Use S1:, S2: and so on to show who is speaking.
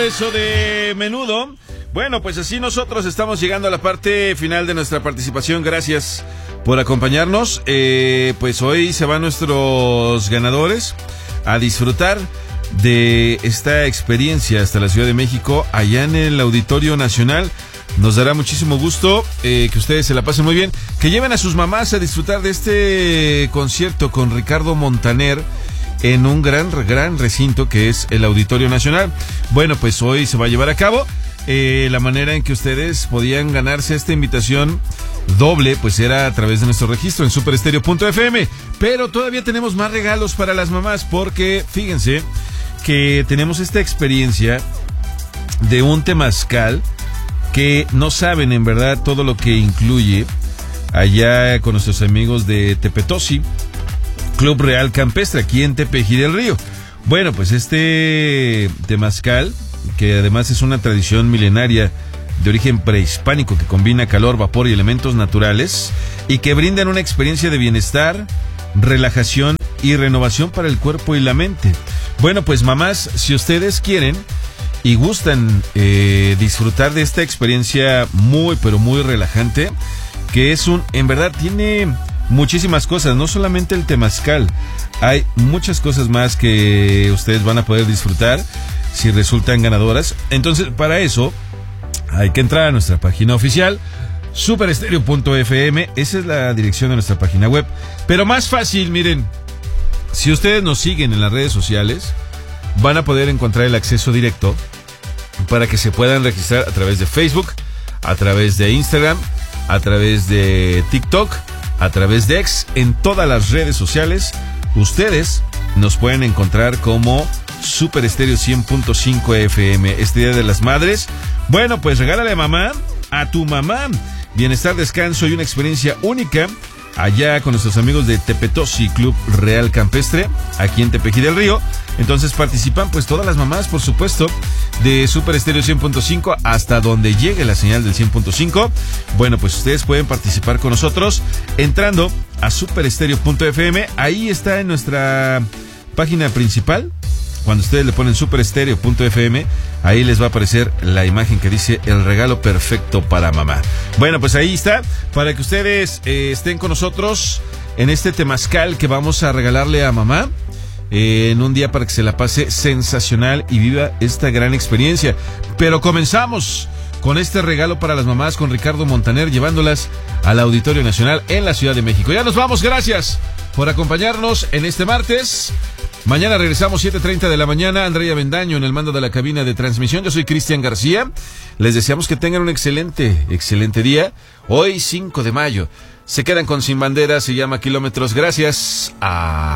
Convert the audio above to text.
S1: eso de menudo. Bueno, pues así nosotros estamos llegando a la parte final de nuestra participación. Gracias por acompañarnos. Pues hoy se van nuestros ganadores a disfrutar de esta experiencia hasta la Ciudad de México, allá en el Auditorio Nacional. Nos dará muchísimo gusto que ustedes se la pasen muy bien, que lleven a sus mamás a disfrutar de este concierto con Ricardo Montaner en un gran recinto que es el Auditorio Nacional. Bueno, pues hoy se va a llevar a cabo. La manera en que ustedes podían ganarse esta invitación doble, pues era a través de nuestro registro en superestereo.fm. Pero todavía tenemos más regalos para las mamás, porque fíjense que tenemos esta experiencia de un temazcal que no saben en verdad todo lo que incluye, allá con nuestros amigos de Tepetosi, Club Real Campestre, aquí en Tepeji del Río. Bueno, pues este temazcal, que además es una tradición milenaria de origen prehispánico que combina calor, vapor y elementos naturales, y que brindan una experiencia de bienestar, relajación y renovación para el cuerpo y la mente. Bueno, pues mamás, si ustedes quieren y gustan disfrutar de esta experiencia muy, pero muy relajante, que es en verdad tiene muchísimas cosas, no solamente el temazcal, hay muchas cosas más que ustedes van a poder disfrutar si resultan ganadoras. Entonces, para eso hay que entrar a nuestra página oficial, superestereo.fm, esa es la dirección de nuestra página web. Pero más fácil, miren, si ustedes nos siguen en las redes sociales, van a poder encontrar el acceso directo para que se puedan registrar a través de Facebook, a través de Instagram, a través de TikTok, a través de X, en todas las redes sociales. Ustedes nos pueden encontrar como Super Estéreo 100.5 FM. Este Día de las Madres, bueno, pues regálale a tu mamá bienestar, descanso y una experiencia única allá con nuestros amigos de Tepetosi Club Real Campestre, aquí en Tepeji del Río. Entonces participan pues todas las mamás, por supuesto, de Super Estéreo 100.5 hasta donde llegue la señal del 100.5. Bueno, pues ustedes pueden participar con nosotros entrando a superestereo.fm. Ahí está en nuestra página principal. Cuando ustedes le ponen superestereo.fm, ahí les va a aparecer la imagen que dice el regalo perfecto para mamá. Bueno, pues ahí está, para que ustedes estén con nosotros en este temazcal que vamos a regalarle a mamá en un día para que se la pase sensacional y viva esta gran experiencia. Pero comenzamos con este regalo para las mamás con Ricardo Montaner, llevándolas al Auditorio Nacional en la Ciudad de México. Ya nos vamos, gracias por acompañarnos en este martes. Mañana regresamos 7:30 de la mañana. Andrea Bendaño en el mando de la cabina de transmisión. Yo soy Cristian García. Les deseamos que tengan un excelente día. Hoy 5 de mayo. Se quedan con Sin Bandera, se llama Kilómetros. Gracias.